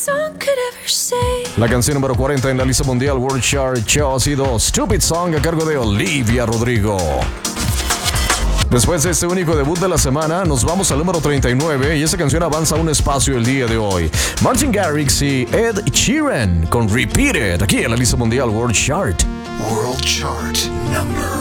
song could ever say. La canción número 40 en la lista mundial World Chart ha sido Stupid Song a cargo de Olivia Rodrigo. Después de este único debut de la semana, nos vamos al número 39 y esta canción avanza un espacio el día de hoy. Martin Garrix y Ed Sheeran con Repeat It, aquí en la lista mundial World Chart. World Chart number